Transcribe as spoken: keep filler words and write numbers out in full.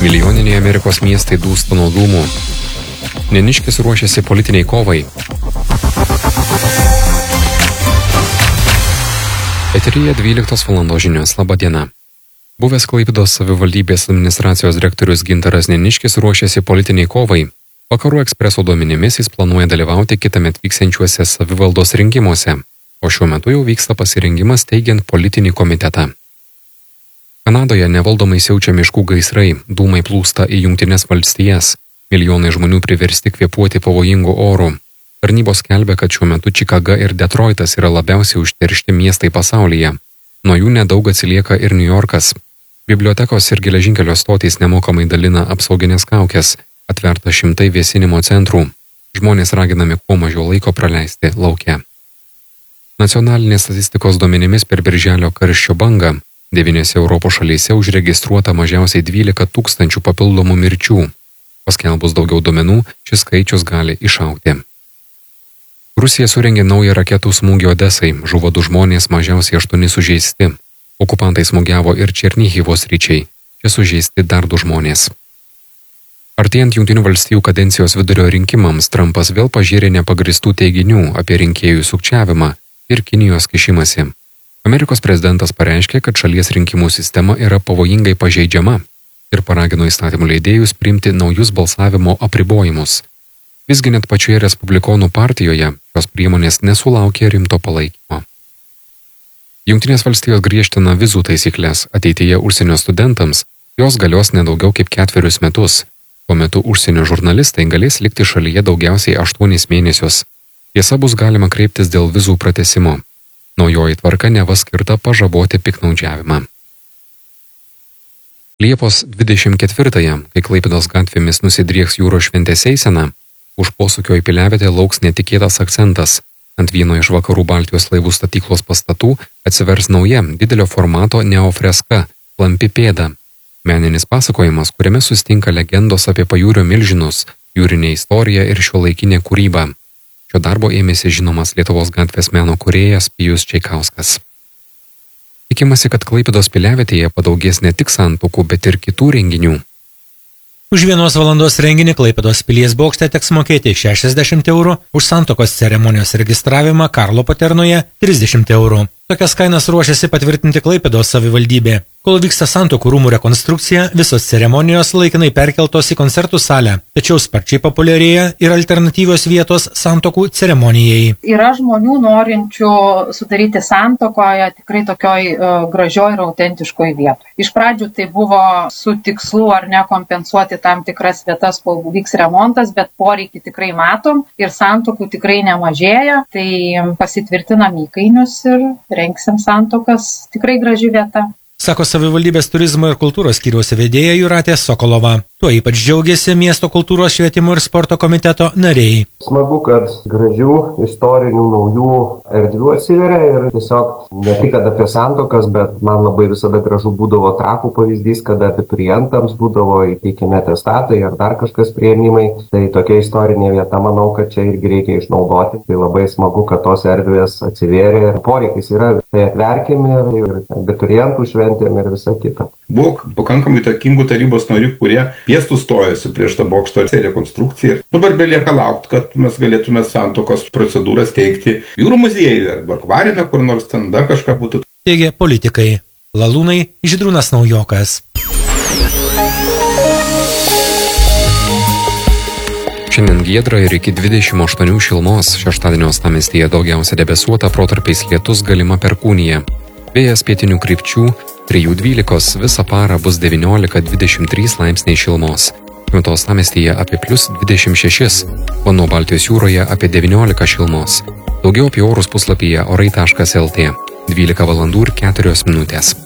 Milijoniniai Amerikos miestai dūsta nuo dūmų. Neniškis ruošiasi politiniai kovai. Eteryje dvyliktos valandos žinios. Labą dieną. Buvęs Klaipėdos savivaldybės administracijos direktorius Gintaras Neniškis ruošiasi politiniai kovai. Vakarų ekspreso duomenimis jis planuoja dalyvauti kitąmet vyksiančiuose savivaldos rinkimuose, o šiuo metu jau vyksta pasirengimas teigiant politinį komitetą. Kanadoje nevaldomai siaučia miškų gaisrai, dūmai plūsta į Jungtines valstijas, milijonai žmonių priversti kvėpuoti pavojingų orų. Tarnybos skelbia, kad šiuo metu Čikaga ir Detroitas yra labiausiai užteršti miestai pasaulyje. Nuo jų nedaug atsilieka ir New Yorkas. Bibliotekos ir geležinkelio stotys nemokamai dalina apsauginės kaukes, atverta šimtai vėsinimo centrų. Žmonės raginami kuo mažiau laiko praleisti lauke. Nacionalinės statistikos duomenimis per birželio karščio bangą devyniose Europos šalyse užregistruota mažiausiai dvylika tūkstančių papildomų mirčių. Paskelbus daugiau duomenų, šis skaičius gali išaugti. Rusija surengė naują raketų smūgį Odesai, žuvo du žmonės, mažiausiai aštuoni sužeisti. Okupantai smūgiavo ir Černyhivo sričiai, čia sužeisti dar du žmonės. Artėjant Jungtinių valstijų kadencijos vidurio rinkimams, Trumpas vėl pažėrė nepagristų teiginių apie rinkėjų sukčiavimą ir Kinijos kišimąsi. Amerikos prezidentas pareiškė, kad šalies rinkimų sistema yra pavojingai pažeidžiama ir paragino įstatymų leidėjus priimti naujus balsavimo apribojimus. Visgi net pačioje Respublikonų partijoje šios priemonės nesulaukė rimto palaikymo. Jungtinės valstijos griežtina vizų taisyklės ateityje užsienio studentams, jos galios nedaugiau kaip ketverius metus. Tuo metu užsienio žurnalistai galės likti šalyje daugiausiai aštuonis mėnesius. Tiesa, bus galima kreiptis dėl vizų pratęsimo. Naujoji tvarka neva skirta pažaboti piktnaudžiavimą. Liepos dvidešimt ketvirtąją, kai Klaipėdos gatvėmis nusidrieks jūros šventės eisena, už posūkio į piliavietę lauks netikėtas akcentas. Ant vieno iš vakarų Baltijos laivų statyklos pastatų atsivers nauja, didelio formato neofreska Klampi pėda. Meninis pasakojimas, kuriame susitinka legendos apie pajūrio milžinus, jūrinė istorija ir šiuolaikinė kūryba. Šio darbo ėmėsi žinomas Lietuvos gatvės meno kūrėjas Pijus Čeikauskas. Tikimasi, kad Klaipėdos piliavietėje padaugės ne tik santuokų, bet ir kitų renginių. Už vienos valandos renginį Klaipėdos pilies bokšte teks mokėti šešiasdešimt eurų, už santuokos ceremonijos registravimą Karlo Paternoje trisdešimt eurų. Tokias kainas ruošiasi patvirtinti Klaipėdos savivaldybė. Kol vyksta santuokų rūmų rekonstrukcija, visos ceremonijos laikinai perkeltos į koncertų salę, tačiau sparčiai populiarėja ir alternatyvios vietos santuokų ceremonijai. Yra žmonių norinčių sudaryti santuokoje tikrai tokioj uh, gražioj ir autentiškoj vietoj. Iš pradžių tai buvo su tikslu ar ne kompensuoti tam tikras vietas, kol vyks remontas, bet poreikį tikrai matom ir santuokų tikrai nemažėja, tai pasitvirtinam įkainius ir rengsim santuokas, tikrai graži vieta. Sako savivaldybės turizmo ir kultūros skyriaus vedėja Jūratė Sokolova. Tuo ypač džiaugiasi miesto kultūros švietimo ir sporto komiteto nariai. Smagu, kad gražių, istorinių, naujų erdvių atsiveria ir tiesiog ne tik apie santuokas, bet man labai visada gražu būdavo Trakų pavyzdys, kada abiturientams būdavo įteikiami atestatai ar dar kažkas priėmimai. Tai tokia istorinė vieta, manau, kad čia irgi reikia išnaudoti. Tai labai smagu, kad tos erdvės atsivėrė. Poreikis yra, tai atverkime ir abiturientų šventėm ir visa kita. Buvo pakankamai įtakingų tarybos narių, kurie piestų stojasi prieš tą bokšto rekonstrukciją. Dabar belieka laukti, kad mes galėtume santuokos procedūras teikti jūrų muziejuje arba akvariume, kur nors ten dar kažką būtų. Teigia politikai. Lalūnai, Žydrūnas Naujokas. Šiandien giedra ir iki dvidešimt aštuonių šilumos, šeštadienio uostamiestyje daugiausia debesuota, protarpiais lietus, galima perkūnija. Vėjas pietinių krypčių trijų dvylikos, visą parą bus devyniolika dvidešimt trys laipsniai šilumos. Šiuo uostamiestyje apie plius dvidešimt šešis, o nuo Baltijos jūroje apie devyniolika šilumos. Daugiau apie orus puslapyje orai taškas lt. dvylika valandų ir keturios minutės.